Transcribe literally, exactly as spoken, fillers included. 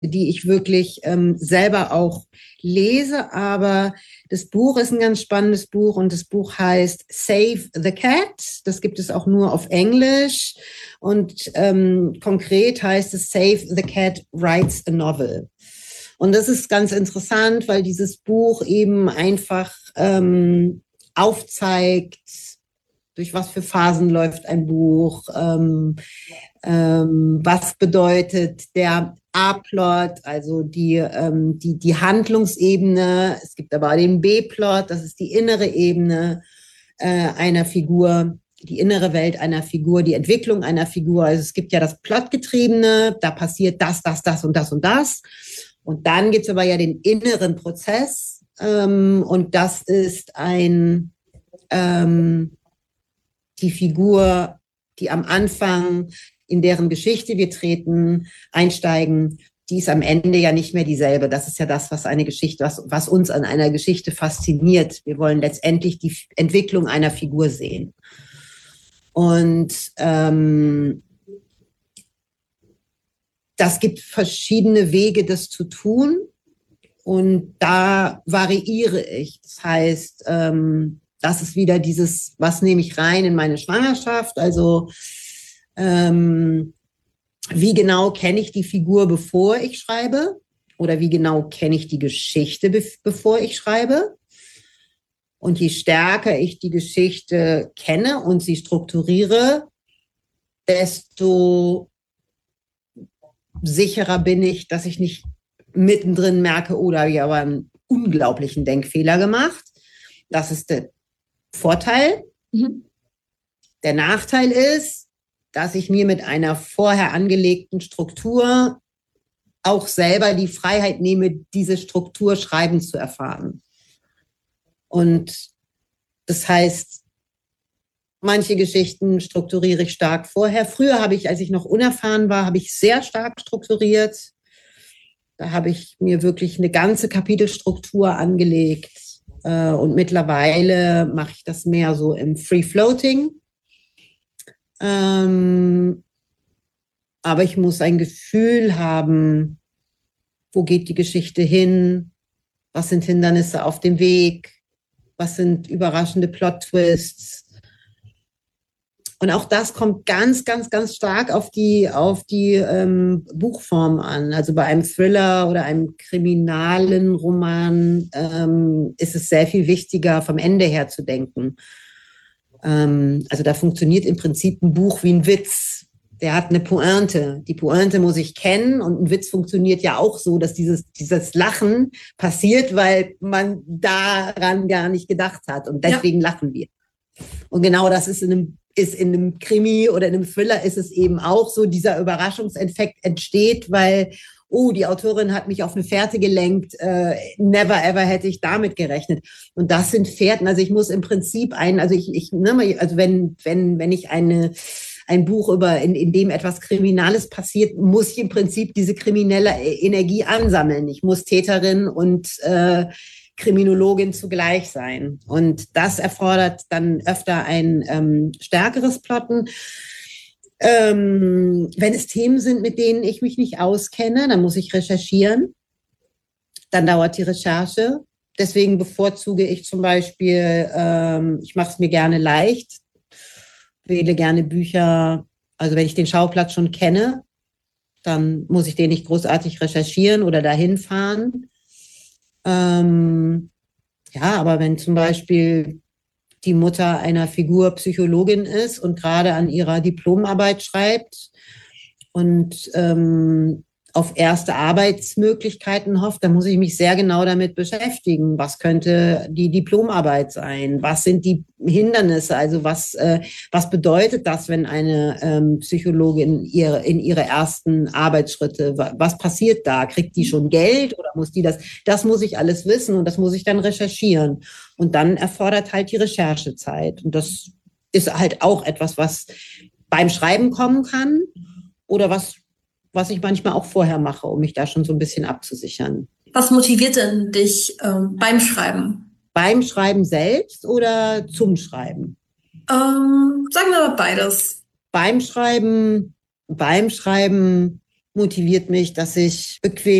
die ich wirklich ähm, selber auch lese. Aber das Buch ist ein ganz spannendes Buch und das Buch heißt Save the Cat. Das gibt es auch nur auf Englisch. Und ähm, konkret heißt es Save the Cat Writes a Novel. Und das ist ganz interessant, weil dieses Buch eben einfach ähm, aufzeigt, durch was für Phasen läuft ein Buch, ähm, ähm, was bedeutet der A-Plot, also die, ähm, die, die Handlungsebene. Es gibt aber den B-Plot, das ist die innere Ebene äh, einer Figur, die innere Welt einer Figur, die Entwicklung einer Figur. Also es gibt ja das Plotgetriebene, da passiert das, das, das und das und das. Und dann gibt es aber ja den inneren Prozess ähm, und das ist ein ähm, die Figur, die am Anfang, in deren Geschichte wir treten, einsteigen, die ist am Ende ja nicht mehr dieselbe. Das ist ja das, was eine Geschichte, was, was uns an einer Geschichte fasziniert. Wir wollen letztendlich die Entwicklung einer Figur sehen. Und ähm, das gibt verschiedene Wege, das zu tun. Und da variiere ich. Das heißt, ähm, das ist wieder dieses, was nehme ich rein in meine Schwangerschaft? Also ähm, wie genau kenne ich die Figur, bevor ich schreibe? Oder wie genau kenne ich die Geschichte, be- bevor ich schreibe? Und je stärker ich die Geschichte kenne und sie strukturiere, desto sicherer bin ich, dass ich nicht mittendrin merke, oh, da habe ich aber einen unglaublichen Denkfehler gemacht. Das ist der Vorteil. Mhm. Der Nachteil ist, dass ich mir mit einer vorher angelegten Struktur auch selber die Freiheit nehme, diese Struktur schreiben zu erfahren. Und das heißt, manche Geschichten strukturiere ich stark vorher. Früher habe ich, als ich noch unerfahren war, habe ich sehr stark strukturiert. Da habe ich mir wirklich eine ganze Kapitelstruktur angelegt. Äh, und mittlerweile mache ich das mehr so im Free Floating. Ähm, aber ich muss ein Gefühl haben, wo geht die Geschichte hin? Was sind Hindernisse auf dem Weg? Was sind überraschende Plot-Twists? Und auch das kommt ganz, ganz, ganz stark auf die, auf die ähm, Buchform an. Also bei einem Thriller oder einem kriminalen Roman ähm, ist es sehr viel wichtiger, vom Ende her zu denken. Ähm, also da funktioniert im Prinzip ein Buch wie ein Witz. Der hat eine Pointe. Die Pointe muss ich kennen und ein Witz funktioniert ja auch so, dass dieses, dieses Lachen passiert, weil man daran gar nicht gedacht hat und deswegen ja. lachen wir. Und genau das ist in einem ist in einem Krimi oder in einem Thriller ist es eben auch so, dieser Überraschungseffekt entsteht, weil, oh, die Autorin hat mich auf eine Fährte gelenkt, äh, never ever hätte ich damit gerechnet. Und das sind Fährten, also ich muss im Prinzip ein, also ich, ich ne, also wenn, wenn, wenn ich eine, ein Buch über, in, in dem etwas Kriminelles passiert, muss ich im Prinzip diese kriminelle Energie ansammeln. Ich muss Täterin und äh, Kriminologin zugleich sein. Und das erfordert dann öfter ein ähm, stärkeres Plotten. Ähm, wenn es Themen sind, mit denen ich mich nicht auskenne, dann muss ich recherchieren. Dann dauert die Recherche. Deswegen bevorzuge ich zum Beispiel, ähm, ich mache es mir gerne leicht, wähle gerne Bücher, also wenn ich den Schauplatz schon kenne, dann muss ich den nicht großartig recherchieren oder dahin fahren. Ähm, ja, aber wenn zum Beispiel die Mutter einer Figur Psychologin ist und gerade an ihrer Diplomarbeit schreibt und ähm, auf erste Arbeitsmöglichkeiten hofft, dann muss ich mich sehr genau damit beschäftigen. Was könnte die Diplomarbeit sein? Was sind die Hindernisse? Also was, äh, was bedeutet das, wenn eine ähm, Psychologin ihre, in ihre ersten Arbeitsschritte, was passiert da? Kriegt die schon Geld oder muss die das? Das muss ich alles wissen und das muss ich dann recherchieren. Und dann erfordert halt die Recherchezeit. Und das ist halt auch etwas, was beim Schreiben kommen kann oder was was ich manchmal auch vorher mache, um mich da schon so ein bisschen abzusichern. Was motiviert denn dich ähm, beim Schreiben? Beim Schreiben selbst oder zum Schreiben? Ähm, sagen wir mal beides. Beim Schreiben, beim Schreiben motiviert mich, dass ich bequem